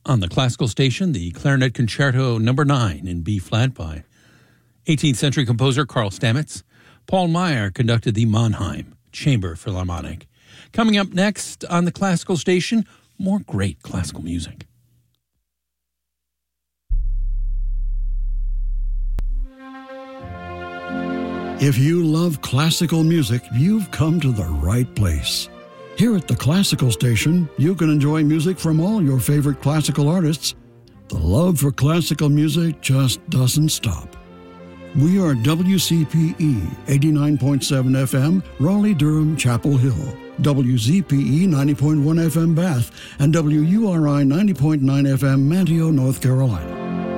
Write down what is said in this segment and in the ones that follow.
On the classical station, the Clarinet Concerto No. 9 in B-flat by 18th century composer Karl Stamitz. Paul Meyer conducted the Mannheim Chamber Philharmonic. Coming up next on the classical station, more great classical music. If you love classical music, you've come to the right place. Here at the Classical Station, you can enjoy music from all your favorite classical artists. The love for classical music just doesn't stop. We are WCPE 89.7 FM, Raleigh-Durham, Chapel Hill, WZPE 90.1 FM, Bath, and WURI 90.9 FM, Manteo, North Carolina.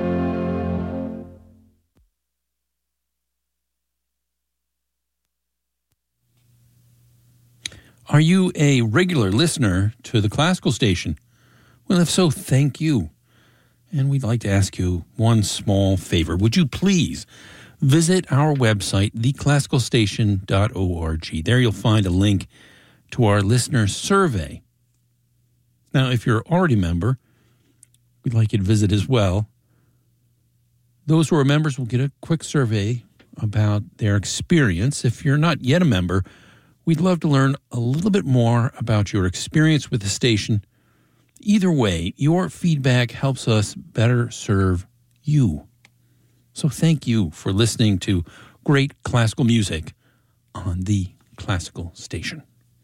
Are you a regular listener to the classical station? Well, if so, thank you. And we'd like to ask you one small favor. Would you please visit our website, theclassicalstation.org. There you'll find a link to our listener survey. Now, if you're already a member, we'd like you to visit as well. Those who are members will get a quick survey about their experience. If you're not yet a member, we'd love to learn a little bit more about your experience with the station. Either way, your feedback helps us better serve you. So thank you for listening to great classical music on the Classical Station.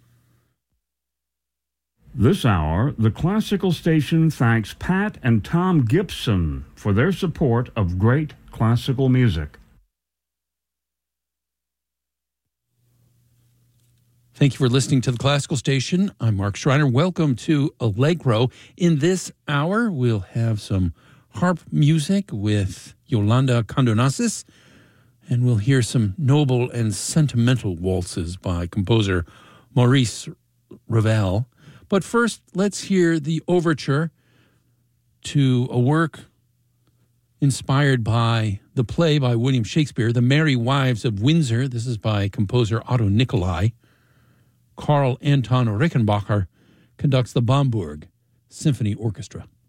This hour, the Classical Station thanks Pat and Tom Gibson for their support of great classical music. Thank you for listening to the Classical Station. I'm Mark Schreiner. Welcome to Allegro. In this hour, we'll have some harp music with Yolanda Condonasis, and we'll hear some noble and sentimental waltzes by composer Maurice Ravel. But first, let's hear the overture to a work inspired by the play by William Shakespeare, The Merry Wives of Windsor. This is by composer Otto Nicolai. Karl Anton Rickenbacher conducts the Bamberg Symphony Orchestra.